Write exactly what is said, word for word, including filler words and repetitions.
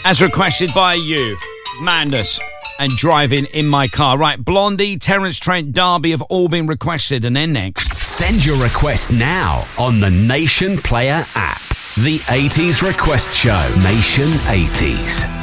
as requested by you, Mandus, and Driving in My Car. Right, Blondie, Terence Trent, Derby have all been requested, and then next. Send your request now on the Nation Player app. The eighties Request Show. Nation eighties.